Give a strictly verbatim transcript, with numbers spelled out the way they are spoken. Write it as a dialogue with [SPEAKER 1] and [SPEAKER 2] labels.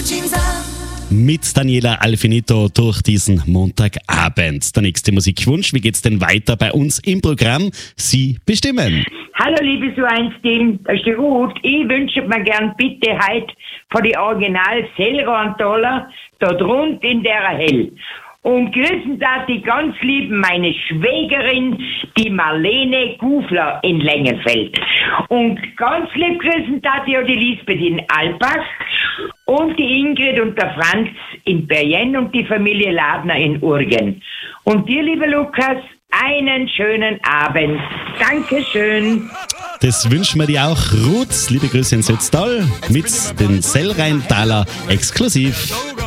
[SPEAKER 1] Mit Daniela Alfinito durch diesen Montagabend. Der nächste Musikwunsch, wie geht's denn weiter bei uns im Programm? Sie bestimmen.
[SPEAKER 2] Hallo liebe So eins Team, das ist die Ruth. Ich wünsche mir gern bitte heute von die Original Sellrandtaler dort rund in der Hell. Und grüßen da die ganz lieben meine Schwägerin, die Marlene Gufler in Längenfeld. Und ganz lieb grüßen da die, die Lisbeth in Alpbach und die Ingrid und der Franz in Bergen und die Familie Ladner in Urgen. Und dir, lieber Lukas, einen schönen Abend. Dankeschön.
[SPEAKER 1] Das wünschen wir dir auch, Ruth. Liebe Grüße in Sötztal mit den Sellrheintaler exklusiv.